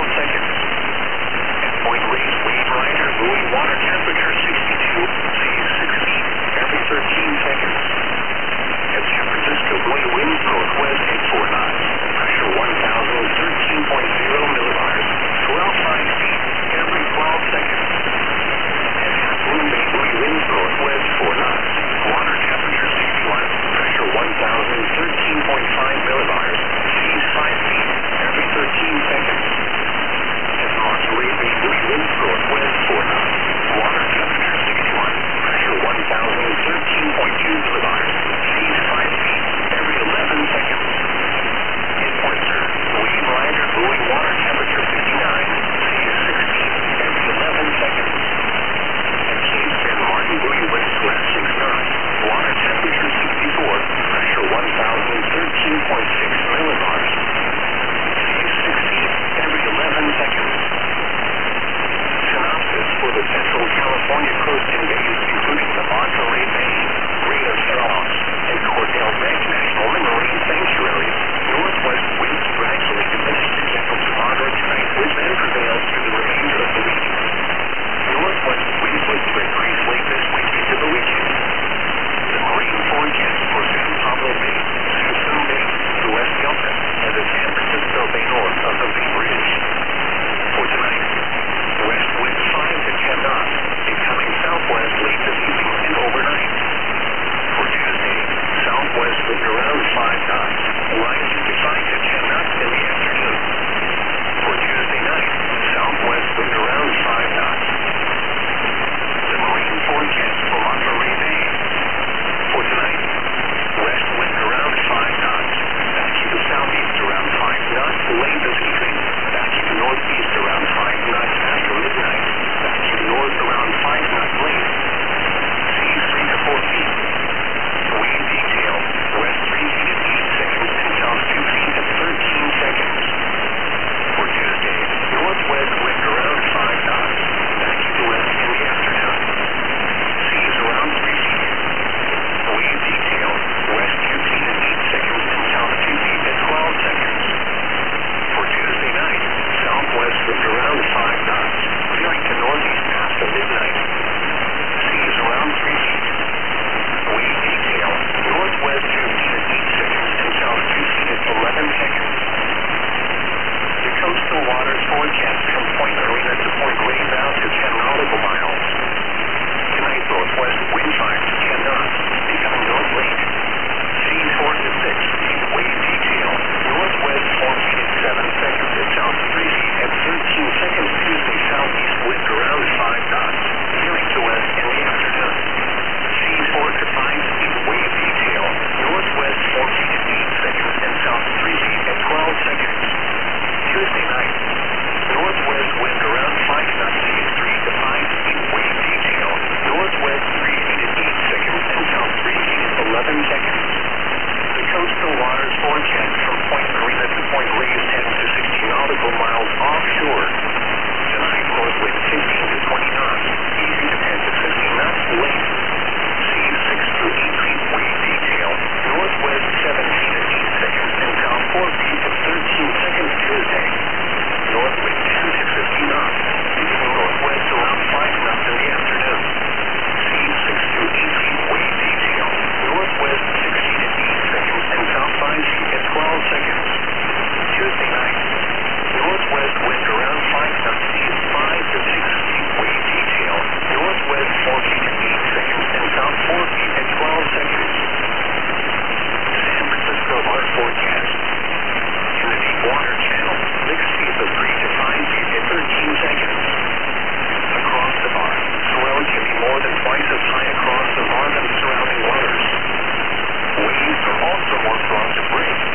12 seconds. At Point Reyes, wave rider, buoy water temperature 62, seas 6 feet, every 13 seconds. At San Francisco, buoy winds northwest at 4 knots, pressure 1,013.0 millibars, swell 5 feet, every 12 seconds. At Half Moon Bay, buoy winds northwest 4 knots, water temperature 61, pressure 1,013.5 millibars, seas 5 feet, every 13 seconds. At Monterey Bay, buoy winds northwest 4 knots, water temperature 61, pressure 1,013.2 millibars, seas 5 feet, every 11 seconds. At Point Sur, wave rider, buoy water temperature 59, seas 6 feet, every 11 seconds. At Cape San Martin, buoy winds west 6 knots, water temperature 64, pressure 1,013.6 millibars, seas 6 feet, every 11 seconds. Synopsis for the Central California coast and bays, including the Monterey Bay, Great Osceola, and Cordell Bank National Marine Sanctuaries. Northwest winds gradually diminish to gentle to moderate tonight, which then prevail through the remainder of the week. Northwest winds will increase late this week into the weekend. The marine forecast for San Pablo Bay, Suisun Bay, the West Delta, and the San Francisco Bay north of the Bay Bridge. For tonight, west wind 5 to 10 knots, becoming southwest late this evening and overnight. For Tuesday, southwest wind around 5 knots, rising to 5 to 10 knots in the afternoon. For Tuesday night, southwest wind around 5 knots. The marine forecast for Monterey Bay. For tonight, west wind around 5 knots, backing to southeast around 5 knots late this evening, backing to northeast around 5 knots after midnight, backing to north around 5 knots late. Seas 3 to 4 feet. Wave detail, west 3 feet at 8 seconds and south 2 feet at 13 seconds. For Tuesday, northwest wind around 5 knots, backing to west in the afternoon. Seas around 3 feet. Wave detail, west 2 feet at 8 seconds and south 2 feet at 12 seconds. For Tuesday night, southwest wind around 5 knots, veering to northeast after midnight. Seas around 3 feet. Wave detail, northwest 2 feet at 8 seconds and south 2 feet at 11 seconds. The coastal waters forecast from Point Marina to Point Reyes out to 10 nautical miles. Tonight, northwest wind 5 to 10 knots, becoming north late. Seas 4 to 6 feet. Wave detail, northwest 4 feet at 7 seconds and south 3 feet at 13 seconds. Tuesday, southeast wind around 5 knots, veering to west in the afternoon. Seas 4 to 5 feet. Wave detail, northwest 4 feet at 8 seconds and south 3 feet at 12 seconds. Tuesday night, northwest wind around 5 knots, seas 3 to 5 feet. Wave detail, northwest 3 feet at 8 seconds and south 3 feet at 11 seconds. The coastal waters forecast from Point Marina to Point Reyes 10 to 60 nautical miles offshore. Tonight, north wind 15 to 20 knots, easy to 10 to 15 knots late. Seas 6 to 8 feet. Wave detail, northwest 7 feet at 8 seconds and south 4 feet at 13 seconds. Tuesday, north wind 10 to 15 knots, beginning northwest around 5 knots in the afternoon. Seas 6 to 8 feet. Wave detail, northwest 6 feet at 8 seconds and south 5 feet at 12 seconds. Tuesday night, northwest wind around 5 knots, seas 5 to 6 feet. Wave detail, northwest 4 feet at 8 seconds and south 4 feet at 12 seconds. San Francisco bar forecast. In the deep water channel, mixed seas of 3 to 5 feet at 13 seconds. Across the bar, swell can be more than twice as high across the bar than surrounding waters. Waves are also more prone to break.